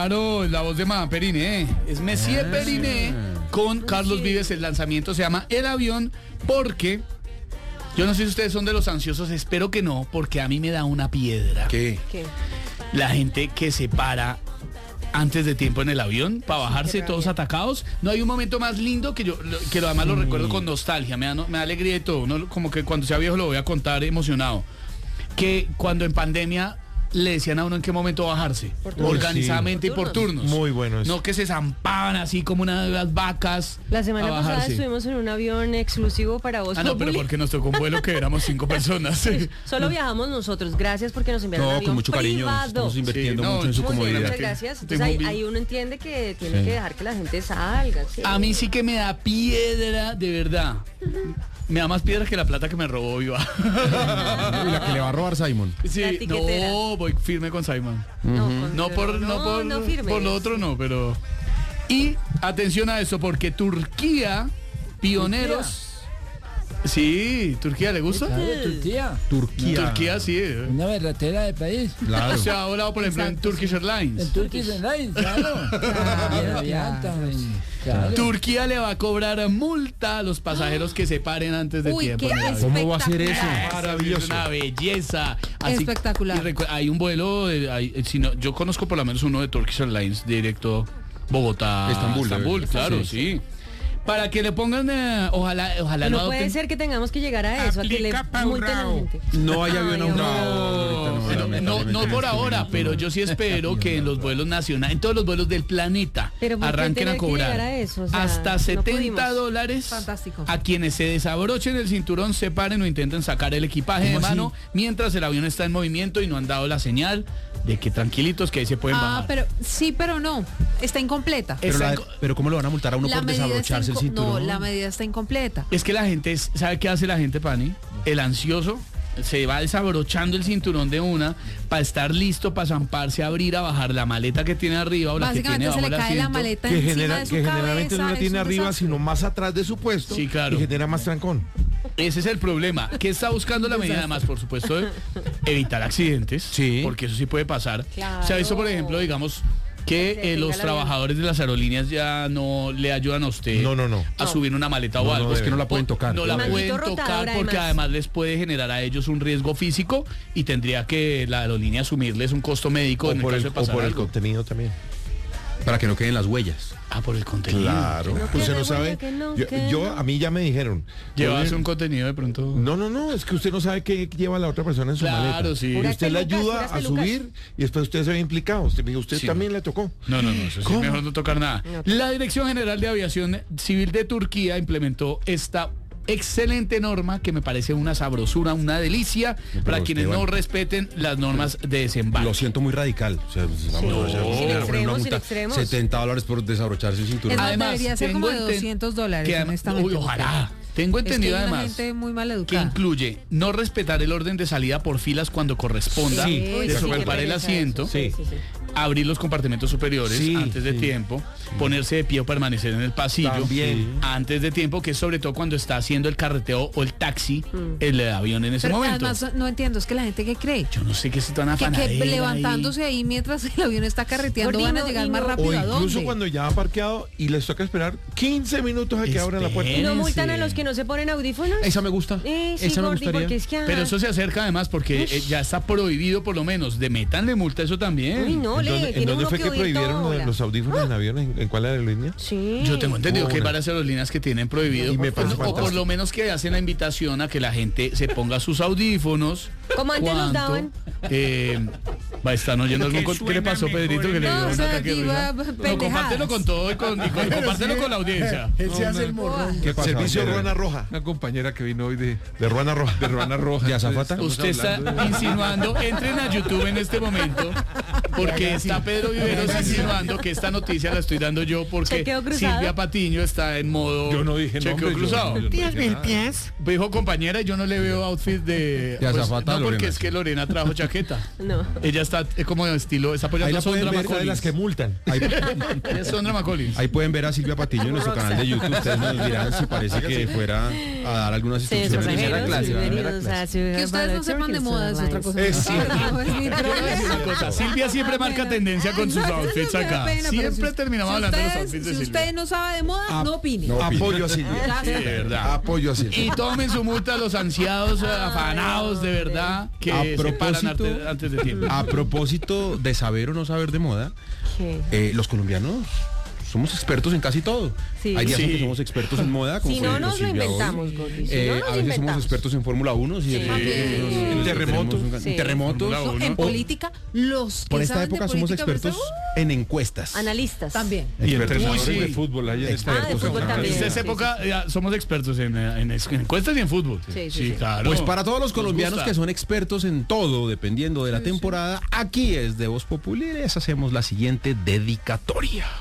Claro, la voz de Madame Periné. Es Messier Periné con Carlos Vives. El lanzamiento se llama El Avión porque... Yo no sé si ustedes son de los ansiosos, espero que no, porque a mí me da una piedra. ¿Qué? La gente que se para antes de tiempo en el avión para bajarse todos atacados. No hay un momento más lindo que además lo recuerdo con nostalgia, me da alegría y todo. ¿No? Como que cuando sea viejo lo voy a contar emocionado. Que cuando en pandemia le decían a uno en qué momento bajarse, organizadamente y por turnos. Muy bueno eso. No que se zampaban así como unas vacas. La semana pasada estuvimos en un avión exclusivo para vos. No, pero porque nos tocó un vuelo que éramos 5 personas. Solo viajamos nosotros, gracias porque nos enviaron un avión con mucho cariño, privado. estamos invirtiendo mucho en su comodidad. Muchas gracias. Entonces ahí uno entiende que tiene que dejar que la gente salga. ¿Sí? A mí sí que me da piedra, de verdad. Me da más piedra que la plata que me robó Viva. Y la que le va a robar Simon. Sí, no, voy firme con Simon. No por lo otro no, pero... Y atención a eso, porque Turquía, pioneros... Sí, ¿Turquía le gusta? Turquía. Turquía, sí. Una berratera de país. Claro. Se ha volado, por ejemplo, en Turkish Airlines. En Turkish Airlines, claro. Turquía le va a cobrar multa a los pasajeros que se paren antes de tiempo. ¿Cómo va a ser eso? Maravilloso. Una belleza. Así, espectacular. Hay un vuelo, yo conozco por lo menos uno de Turkish Airlines directo Bogotá, Estambul, claro, sí. Para que le pongan, ojalá no puede ser que tengamos que llegar a eso, a que le multen a la gente. No hay avión ahorrado. No por ahora, pero yo sí espero que en los vuelos nacionales, en todos los vuelos del planeta, arranquen a cobrar hasta $70 Fantástico. a quienes se desabrochen el cinturón, se paren o intenten sacar el equipaje de mano mientras el avión está en movimiento y no han dado la señal de que tranquilitos que ahí se pueden bajar. Pero sí, pero no, está incompleta. Pero ¿cómo lo van a multar a uno por desabrocharse el cinturón? No, la medida está incompleta. Es que la gente, ¿sabe qué hace la gente, Pani? El ansioso se va desabrochando el cinturón de una para estar listo para zamparse, abrir, a bajar la maleta que tiene arriba o la que tiene básicamente abajo se le cae la maleta encima de su cabeza. Generalmente no la tiene arriba, sino más atrás de su puesto. Sí, claro. Y genera más trancón. Ese es el problema. ¿Qué está buscando la medida? Además, por supuesto, de evitar accidentes. Sí. Porque eso sí puede pasar. Claro. Se ha visto, por ejemplo, digamos, que los trabajadores de las aerolíneas ya no le ayudan a usted a subir una maleta o algo. Es que no la pueden tocar. No la pueden tocar porque además les puede generar a ellos un riesgo físico y tendría que la aerolínea asumirles un costo médico en el caso de pasar o por el algo. contenido también. Para que no queden las huellas. Por el contenido. Claro. Usted no sabe. A mí ya me dijeron. ¿Llevas un contenido de pronto? No, es que usted no sabe qué lleva la otra persona en su maleta. Claro, sí. Y usted le ayuda a subir y después usted se ve implicado. Usted también le tocó. No, eso sí, mejor no tocar nada. La Dirección General de Aviación Civil de Turquía implementó esta excelente norma que me parece una sabrosura, una delicia para quienes no respeten las normas de desembarque. Lo siento muy radical. O sea, sin extremos. $70 por desabrocharse el cinturón. Además, debería ser como de $200. Ojalá. Tengo entendido además muy mal que incluye no respetar el orden de salida por filas cuando corresponda, desocupar el asiento, abrir los compartimentos superiores antes de tiempo, ponerse de pie o permanecer en el pasillo antes de tiempo, que es sobre todo cuando está haciendo el carreteo o el taxi, el avión en ese momento. Además, no entiendo, es que la gente que cree. Yo no sé qué se están afanando. Que levantándose ahí mientras el avión está carreteando van a llegar más rápido. O ¿a incluso dónde? cuando ya ha parqueado y les toca esperar 15 minutos a que abran la puerta. ¿Y no multan a los que no se ponen audífonos? Esa me gusta. Esa me gustaría. Pero eso se acerca además porque ya está prohibido por lo menos. De métanle multa eso también. Uy, no, ¿En dónde fue que prohibieron los audífonos en aviones? ¿En cuál aerolínea? Sí. Yo tengo entendido que hay varias aerolíneas que tienen prohibido. O por lo menos que hacen la invitación a que la gente se ponga sus audífonos. Como antes los daban. Están oyendo algún... ¿Qué le pasó, Pedrito? Que le dio un ataque de risa. No, compártelo con todo y compártelo con la audiencia. Él se hace el morrón. ¿Qué pasa? Servicio Ruana Roja. Una compañera que vino hoy de Ruana Roja. De Ruana Roja. ¿De azafata? Usted está insinuando, entren a YouTube en este momento, porque está Pedro Viveros insinuando que esta noticia la estoy dando yo porque Silvia Patiño está en modo yo no dije chequeo cruzado. Dijo compañera y yo no le veo outfit de azafata. No, porque es que Lorena trajo chaqueta. No. Ella está como de estilo, está apoyando a Sondra McCollins. De las que multan. Es Sondra McCollins. Ahí pueden ver a Silvia Patiño en nuestro canal de YouTube. Ustedes nos dirán si parece que fuera a dar algunas instrucciones. Que ustedes no sepan de moda es otra cosa. Es cierto. Silvia siempre siempre marca tendencia con sus outfits acá. Siempre terminamos hablando de los outfits de Si Silvia. usted no sabe de moda, no opine. no. Apoyo a Silvia. Ya Sí, está. de verdad. Apoyo a Silvia. Y tomen su multa a los ansiados, afanados, de verdad, que A se paran propósito- antes de tiempo. A propósito de saber o no saber de moda, ¿Qué? los colombianos somos expertos en casi todo. Sí. Hay días en Sí. que somos expertos en moda, como Si por no ejemplo nos lo Silvia hoy. inventamos, Gordy, si no nos A veces somos inventamos. expertos en Fórmula 1, Sí. en Terremotos. Sí. terremotos. Fórmula uno. En O- política, los que Por esta saben de época somos política, expertos ¿verdad? en encuestas. Analistas. También. Y Expertos. entrenadores Uy, sí. de fútbol. Ahí en esta de época. fútbol también. Desde esa Sí, época ya somos expertos en encuestas y en fútbol. Sí, claro. Pues para todos los Nos colombianos gusta. que son expertos en todo, dependiendo de la temporada, aquí es de Voz Populi, les hacemos la siguiente dedicatoria.